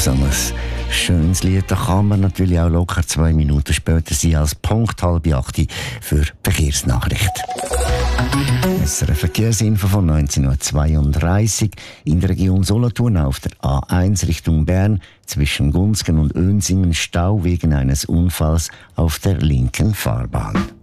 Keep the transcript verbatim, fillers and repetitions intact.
so ein schönes Lied. Da kann man natürlich auch locker zwei Minuten später sein als Punkt halb acht für die Verkehrsnachricht. Es ist eine Verkehrsinfo von neunzehn Uhr zweiunddreißig in der Region Solothurn auf der A eins Richtung Bern zwischen Gunzgen und Önsingen Stau wegen eines Unfalls auf der linken Fahrbahn.